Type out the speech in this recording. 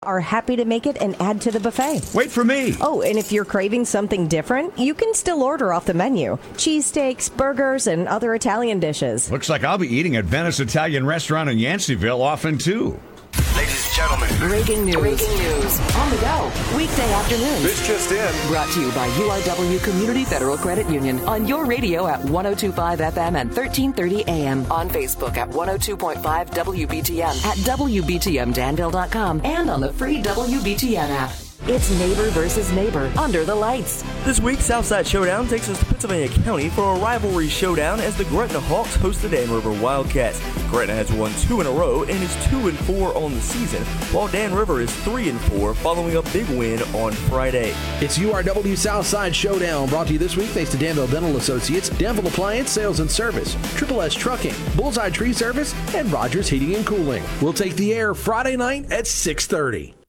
are happy to make it and add to the buffet. Wait for me. Oh, and if you're craving something different, you can still order off the menu. Cheesesteaks, burgers, and other Italian dishes. Looks like I'll be eating at Venice Italian Restaurant in Yanceyville often, too. Ladies and gentlemen. Breaking news. On the go. Weekday afternoons. This just in. Brought to you by URW Community Federal Credit Union. On your radio at 102.5 FM and 1330 AM. On Facebook at 102.5 WBTM. At WBTMDanville.com. And on the free WBTM app. It's neighbor versus neighbor under the lights. This week, Southside Showdown takes us to Pennsylvania County for a rivalry showdown as the Gretna Hawks host the Dan River Wildcats. Gretna has won 2 in a row and is 2-4 on the season, while Dan River is 3-4 following a big win on Friday. It's URW Southside Showdown, brought to you this week thanks to Danville Dental Associates, Danville Appliance Sales and Service, Triple S Trucking, Bullseye Tree Service, and Rogers Heating and Cooling. We'll take the air Friday night at 6:30.